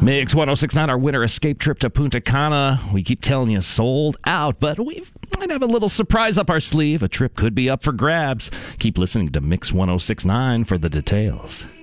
Mix 1069, our winter escape trip to Punta Cana. We keep telling you sold out, but we might have a little surprise up our sleeve. A trip could be up for grabs. Keep listening to Mix 1069 for the details.